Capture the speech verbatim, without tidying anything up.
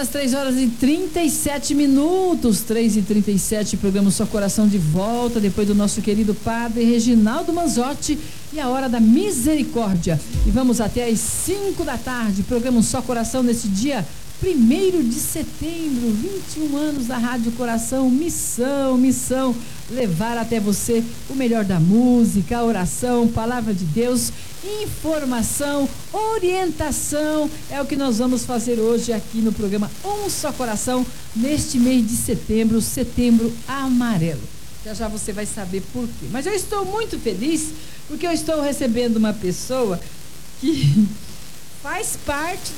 horas, três horas e trinta e sete minutos, três e trinta e sete, programa Só Coração de volta, depois do nosso querido padre Reginaldo Manzotti e a hora da misericórdia. E vamos até às cinco da tarde, programa Só Coração nesse dia primeiro de setembro, vinte e um anos da Rádio Coração, missão, missão, levar até você o melhor da música, a oração, palavra de Deus, informação, orientação, é o que nós vamos fazer hoje aqui no programa Um Só Coração, neste mês de setembro, setembro amarelo. Já já você vai saber por quê. Mas eu estou muito feliz porque eu estou recebendo uma pessoa que faz parte